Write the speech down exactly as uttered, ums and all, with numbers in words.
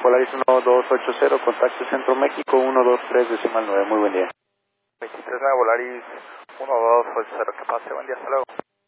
Volaris uno dos ocho cero, contacto Centro México uno dos tres decimal nueve, muy buen día. veintitrés nueve Volaris uno dos ocho cero, que pase, buen día, hasta luego.